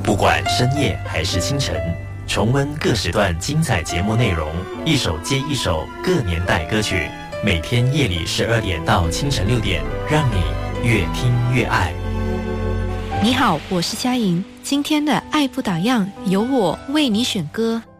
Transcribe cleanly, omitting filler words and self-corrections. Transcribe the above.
不管深夜还是清晨，重温各时段精彩节目内容，一首接一首各年代歌曲，每天夜里12点到清晨6点，让你越听越爱。 你好，我是佳莹，今天的爱不打烊由我为你选歌。